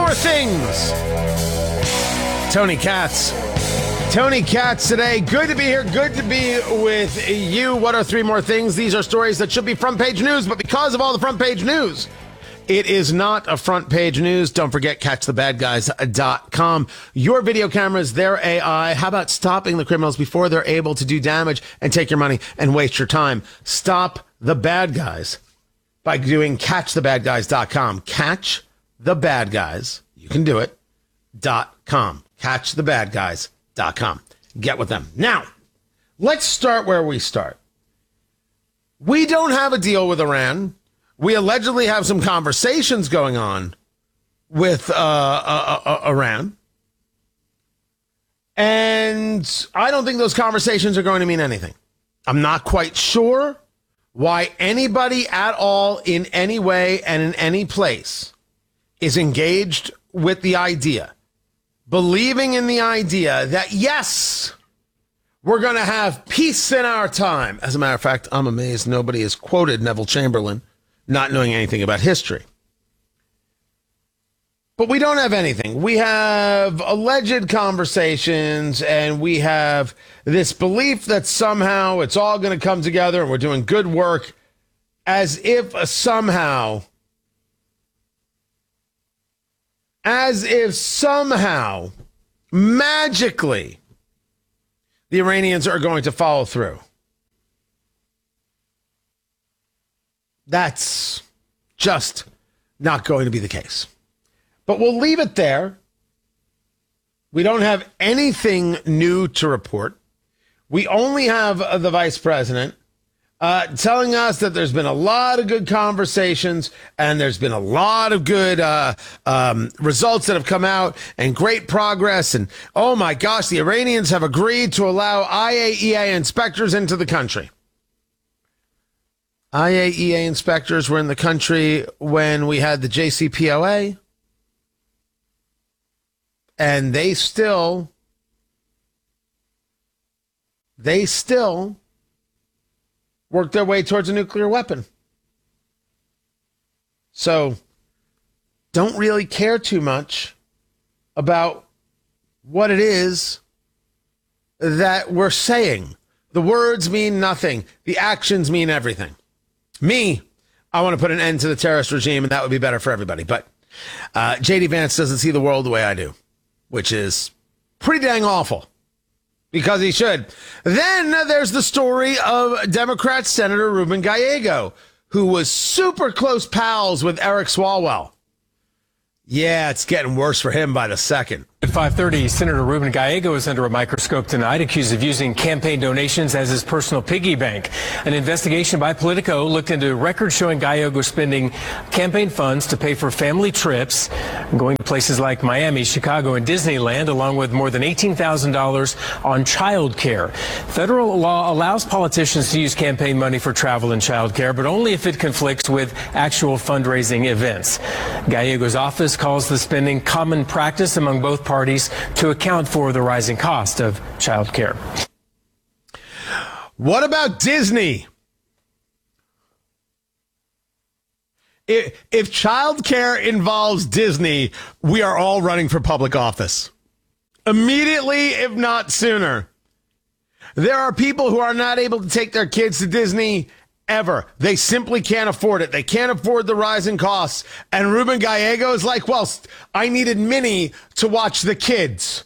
more things. Tony Katz. Tony Katz today. Good to be here. Good to be with you. What are three more things? These are stories that should be front page news, but because of all the front page news, it is not a front page news. Don't forget, catchthebadguys.com. Your video cameras, their AI. How about stopping the criminals before they're able to do damage and take your money and waste your time? Stop the bad guys by doing catchthebadguys.com. Catch the bad guys. You can do it. .com. Catchthebadguys.com. Get with them. Now, let's start where we start. We don't have a deal with Iran. We allegedly have some conversations going on with Iran. And I don't think those conversations are going to mean anything. I'm not quite sure why anybody at all in any way and in any place is engaged with the idea, believing in the idea that, yes, we're going to have peace in our time. As a matter of fact, I'm amazed nobody has quoted Neville Chamberlain not knowing anything about history. But we don't have anything. We have alleged conversations, and we have this belief that somehow it's all going to come together and we're doing good work, as if somehow, magically, the Iranians are going to follow through. That's just not going to be the case. But we'll leave it there. We don't have anything new to report. We only have the vice president telling us that there's been a lot of good conversations and there's been a lot of good results that have come out and great progress. And, oh, my gosh, the Iranians have agreed to allow IAEA inspectors into the country. IAEA inspectors were in the country when we had the JCPOA, and they still work their way towards a nuclear weapon. So don't really care too much about what it is that we're saying. The words mean nothing. The actions mean everything. Me, I want to put an end to the terrorist regime, and that would be better for everybody. But J.D. Vance doesn't see the world the way I do, which is pretty dang awful, because he should. Then there's the story of Democrat Senator Ruben Gallego, who was super close pals with Eric Swalwell. Yeah, it's getting worse for him by the second. At 5:30, Senator Ruben Gallego is under a microscope tonight, accused of using campaign donations as his personal piggy bank. An investigation by Politico looked into records showing Gallego spending campaign funds to pay for family trips, going to places like Miami, Chicago, and Disneyland, along with more than $18,000 on child care. Federal law allows politicians to use campaign money for travel and child care, but only if it conflicts with actual fundraising events. Gallego's office calls the spending common practice among both parties to account for the rising cost of child care. What about Disney? If child care involves Disney, we are all running for public office. Immediately, if not sooner. There are people who are not able to take their kids to Disney ever. They simply can't afford it. They can't afford the rising costs. And Ruben Gallego is like, well, I needed Minnie to watch the kids.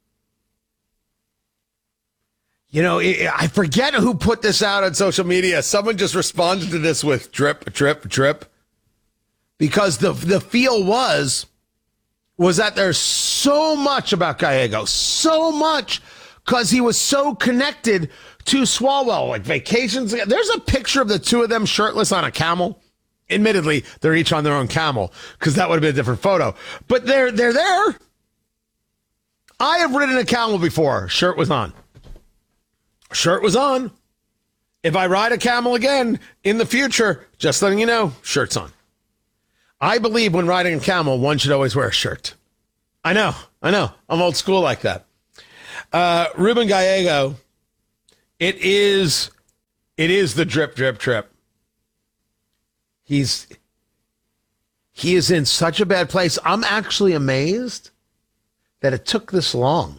You know, I forget who put this out on social media. Someone just responded to this with drip, drip, drip. Because the feel was that there's so much about Gallego, so much, because he was so connected to Swalwell, like vacations. There's a picture of the two of them shirtless on a camel. Admittedly, they're each on their own camel, because that would have been a different photo. But they're there. I have ridden a camel before. Shirt was on. Shirt was on. If I ride a camel again in the future, just letting you know, shirt's on. I believe when riding a camel, one should always wear a shirt. I know. I'm old school like that. Ruben Gallego, it is the drip, drip, drip. He's He is in such a bad place. I'm actually amazed that it took this long.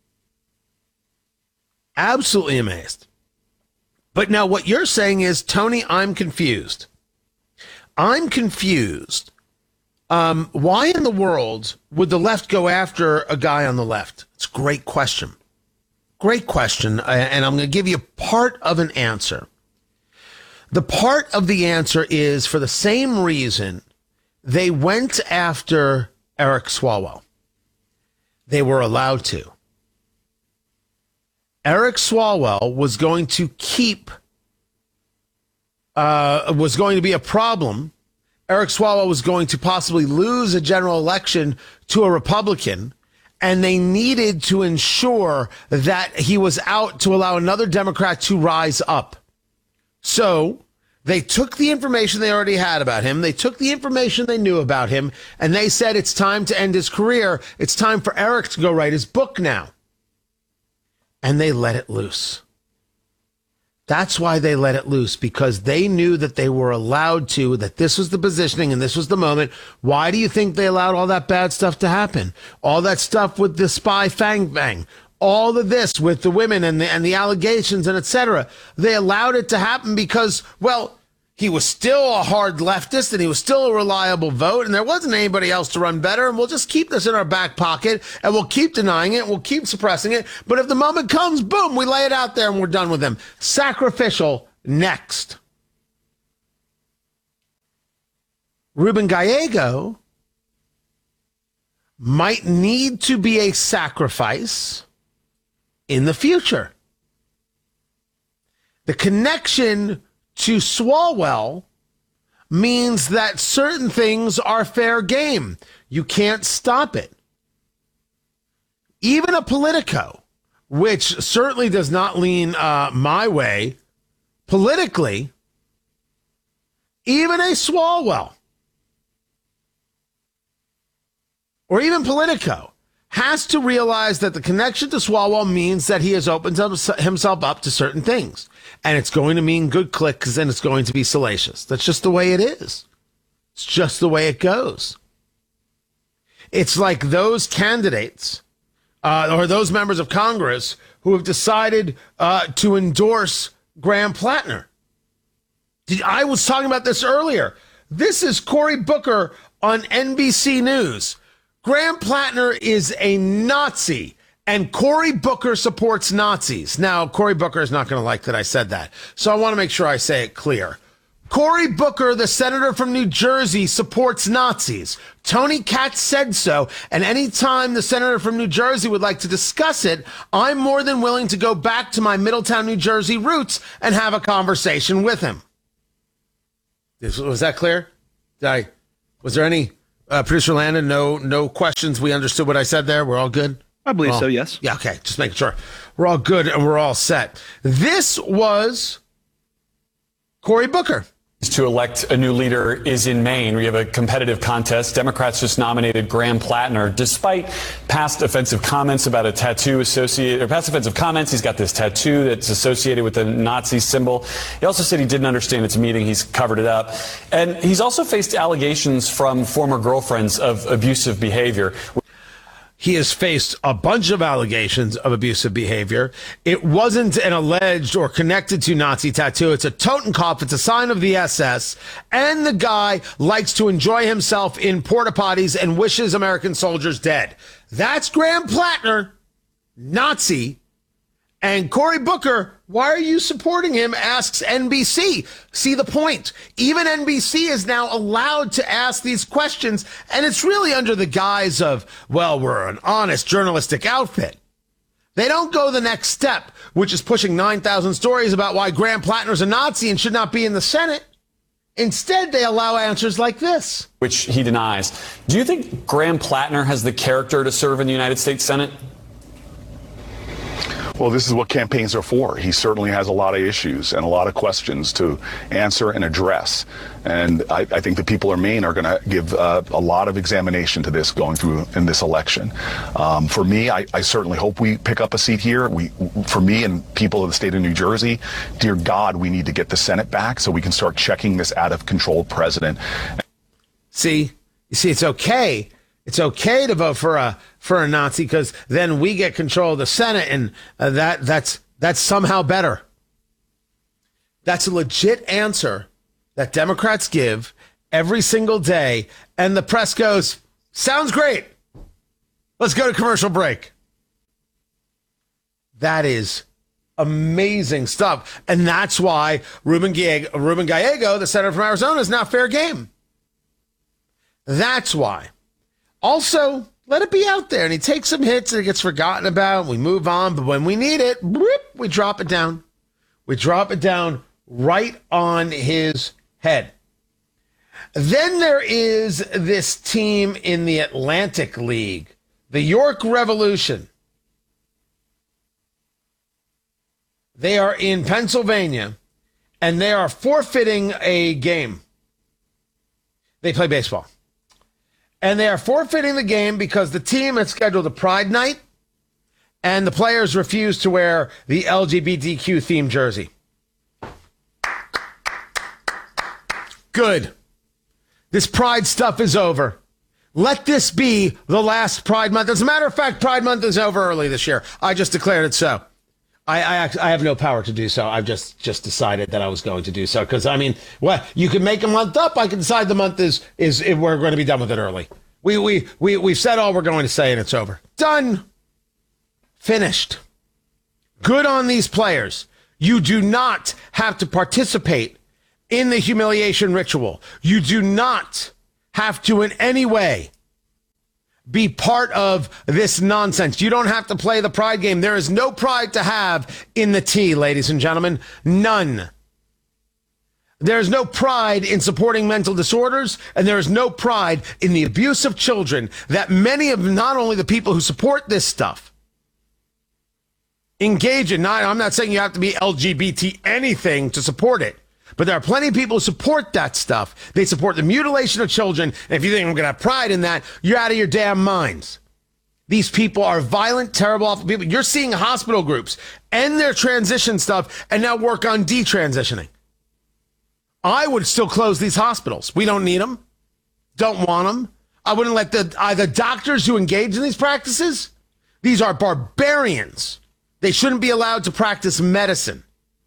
Absolutely amazed. But now what you're saying is, Tony, I'm confused. I'm confused. Why in the world would the left go after a guy on the left? It's a great question. Great question. And I'm going to give you part of an answer. The part of the answer is for the same reason they went after Eric Swalwell. They were allowed to. Eric Swalwell was going to be a problem. Eric Swalwell was going to possibly lose a general election to a Republican, and they needed to ensure that he was out to allow another Democrat to rise up. So they took the information they already had about him. They took the information they knew about him, and they said it's time to end his career. It's time for Eric to go write his book now. And they let it loose. That's why they let it loose, because they knew that they were allowed to, that this was the positioning and this was the moment. Why do you think they allowed all that bad stuff to happen? All that stuff with the spy Fang Bang, all of this with the women and the allegations and et cetera. They allowed it to happen because, well, he was still a hard leftist and he was still a reliable vote and there wasn't anybody else to run better. And we'll just keep this in our back pocket and we'll keep denying it. We'll keep suppressing it. But if the moment comes, boom, we lay it out there and we're done with him. Sacrificial next. Ruben Gallego might need to be a sacrifice in the future. The connection to Swalwell means that certain things are fair game. You can't stop it. Even a Politico, which certainly does not lean my way politically, even a Swalwell or even Politico has to realize that the connection to Swalwell means that he has opened himself up to certain things. And it's going to mean good clicks and it's going to be salacious. That's just the way it is. It's just the way it goes. It's like those candidates or those members of Congress who have decided to endorse Graham Plattner. I was talking about this earlier. This is Cory Booker on NBC News. Graham Plattner is a Nazi, and Cory Booker supports Nazis. Now, Cory Booker is not going to like that I said that, so I want to make sure I say it clear. Cory Booker, the senator from New Jersey, supports Nazis. Tony Katz said so, and anytime the senator from New Jersey would like to discuss it, I'm more than willing to go back to my Middletown, New Jersey roots and have a conversation with him. Was that clear? Was there any... Producer Landon, no questions. We understood what I said there. We're all good? I believe so, yes. Yeah, okay. Just making sure. We're all good and we're all set. This was Cory Booker. To elect a new leader is in Maine. We have a competitive contest. Democrats just nominated Graham Plattner. Despite past offensive comments about a tattoo past offensive comments, he's got this tattoo that's associated with the Nazi symbol. He also said he didn't understand its meaning. He's covered it up. And he's also faced allegations from former girlfriends of abusive behavior. He has faced a bunch of allegations of abusive behavior. It wasn't an alleged or connected to Nazi tattoo. It's a Totenkopf. It's a sign of the SS. And the guy likes to enjoy himself in porta potties and wishes American soldiers dead. That's Graham Plattner, Nazi. And Cory Booker, why are you supporting him, asks NBC. See the point. Even NBC is now allowed to ask these questions, and it's really under the guise of, well, we're an honest journalistic outfit. They don't go the next step, which is pushing 9,000 stories about why Graham Plattner's a Nazi and should not be in the Senate. Instead, they allow answers like this. Which he denies. Do you think Graham Plattner has the character to serve in the United States Senate? Well, this is what campaigns are for. He certainly has a lot of issues and a lot of questions to answer and address. And I think the people of Maine are going to give a lot of examination to this going through in this election. For me, I certainly hope we pick up a seat here. For me and people of the state of New Jersey, dear God, we need to get the Senate back so we can start checking this out of control president. See, You see, it's okay. It's okay to vote for a Nazi because then we get control of the Senate, and that's somehow better. That's a legit answer that Democrats give every single day, and the press goes, sounds great. Let's go to commercial break. That is amazing stuff, and that's why Ruben Gallego, the senator from Arizona, is now fair game. That's why. Also, let it be out there, and he takes some hits and it gets forgotten about. We move on, but when we need it, we drop it down. We drop it down right on his head. Then there is this team in the Atlantic League, the York Revolution. They are in Pennsylvania, and they are forfeiting a game. They play baseball. And they are forfeiting the game because the team had scheduled a Pride Night, and the players refused to wear the LGBTQ themed jersey. Good. This Pride stuff is over. Let this be the last Pride Month. As a matter of fact, Pride Month is over early this year. I just declared it so. I have no power to do so. I've just decided that I was going to do so. Because, I mean, what you can make a month up. I can decide the month is we're going to be done with it early. We've said all we're going to say, and it's over. Done. Finished. Good on these players. You do not have to participate in the humiliation ritual. You do not have to in any way be part of this nonsense. You don't have to play the pride game. There is no pride to have in the tea, ladies and gentlemen. None. There is no pride in supporting mental disorders, and there is no pride in the abuse of children that many of not only the people who support this stuff engage in. Now, I'm not saying you have to be LGBT anything to support it. But there are plenty of people who support that stuff. They support the mutilation of children. And if you think I'm going to have pride in that, you're out of your damn minds. These people are violent, terrible, awful people. You're seeing hospital groups end their transition stuff and now work on detransitioning. I would still close these hospitals. We don't need them. Don't want them. I wouldn't let the doctors who engage in these practices. These are barbarians. They shouldn't be allowed to practice medicine.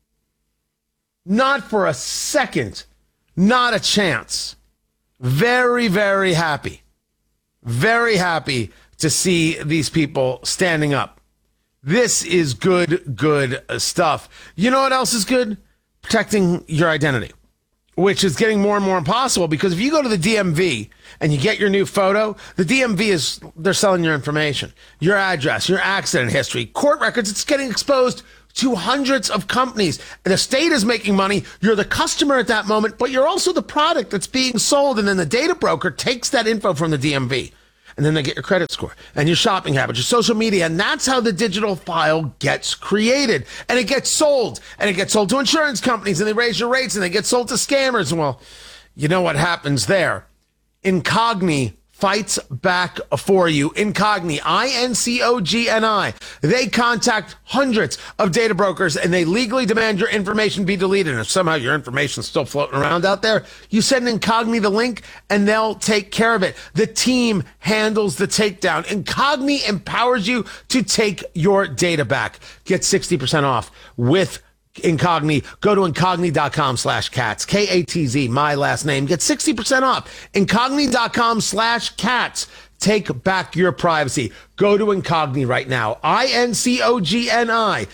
Not for a second. Not a chance. Very, very happy. Very happy to see these people standing up. This is good stuff. You know what else is good? Protecting your identity, which is getting more and more impossible because if you go to the DMV and you get your new photo, the DMV they're selling your information, your address, your accident history, court records. It's getting exposed to hundreds of companies. The state is making money. You're the customer at that moment, but you're also the product that's being sold. And then the data broker takes that info from the DMV. And then they get your credit score and your shopping habits, your social media. And that's how the digital file gets created. And it gets sold. And it gets sold to insurance companies. And they raise your rates. And they get sold to scammers. And well, you know what happens there. Incogni fights back for you. Incogni, INCOGNI. They contact hundreds of data brokers and they legally demand your information be deleted. And if somehow your information is still floating around out there, you send Incogni the link and they'll take care of it. The team handles the takedown. Incogni empowers you to take your data back. Get 60% off with Incogni. Go to incogni.com/cats. Katz, my last name. Get 60% off. Incogni.com/cats. Take back your privacy. Go to Incogni right now. INCOGNI.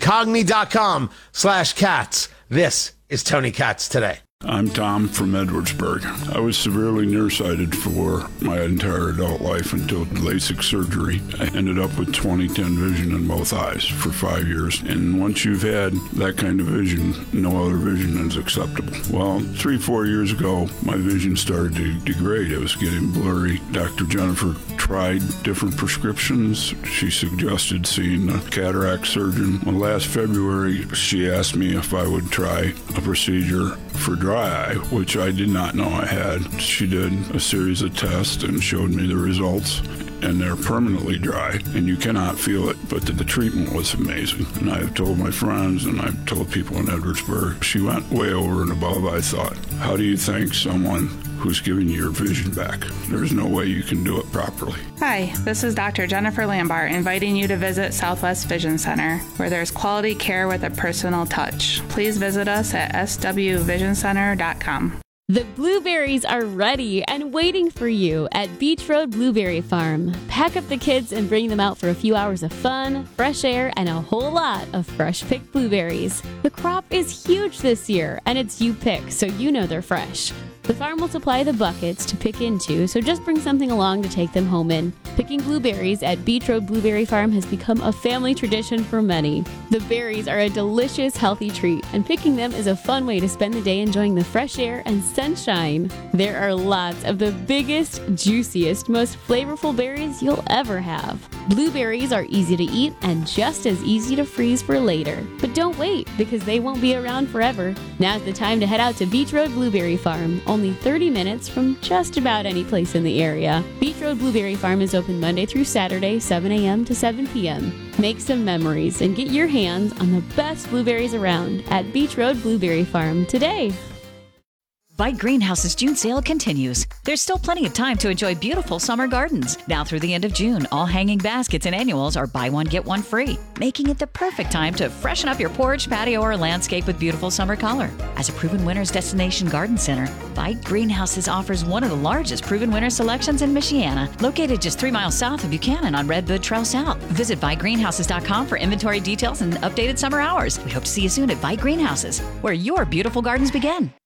Incogni.com/cats. This is Tony Katz Today. I'm Tom from Edwardsburg. I was severely nearsighted for my entire adult life until LASIK surgery. I ended up with 20/10 vision in both eyes for 5 years. And once you've had that kind of vision, no other vision is acceptable. Well, 3-4 years ago, my vision started to degrade. It was getting blurry. Dr. Jennifer tried different prescriptions. She suggested seeing a cataract surgeon. Well, last February, she asked me if I would try a procedure for dry eye, which I did not know I had. She did a series of tests and showed me the results, and they're permanently dry, and you cannot feel it, but the treatment was amazing. And I've told my friends, and I've told people in Edwardsburg, she went way over and above, I thought. How do you think someone who's giving you your vision back. There's no way you can do it properly. Hi, this is Dr. Jennifer Lambart inviting you to visit Southwest Vision Center, where there's quality care with a personal touch. Please visit us at swvisioncenter.com. The blueberries are ready and waiting for you at Beach Road Blueberry Farm. Pack up the kids and bring them out for a few hours of fun, fresh air, and a whole lot of fresh picked blueberries. The crop is huge this year, and it's you pick, so you know they're fresh. The farm will supply the buckets to pick into, so just bring something along to take them home in. Picking blueberries at Beach Road Blueberry Farm has become a family tradition for many. The berries are a delicious, healthy treat, and picking them is a fun way to spend the day enjoying the fresh air and sunshine. There are lots of the biggest, juiciest, most flavorful berries you'll ever have. Blueberries are easy to eat and just as easy to freeze for later. But don't wait, because they won't be around forever. Now's the time to head out to Beach Road Blueberry Farm, only 30 minutes from just about any place in the area. Beach Road Blueberry Farm is open Monday through Saturday, 7 a.m. to 7 p.m. Make some memories and get your hands on the best blueberries around at Beach Road Blueberry Farm today. Vite Greenhouse's June sale continues. There's still plenty of time to enjoy beautiful summer gardens. Now through the end of June, all hanging baskets and annuals are buy one, get one free, making it the perfect time to freshen up your porch, patio, or landscape with beautiful summer color. As a proven winner's destination garden center, Vite Greenhouses offers one of the largest proven winner selections in Michiana, located just 3 miles south of Buchanan on Redwood Trail South. Visit ViteGreenhouses.com for inventory details and updated summer hours. We hope to see you soon at Vite Greenhouses, where your beautiful gardens begin.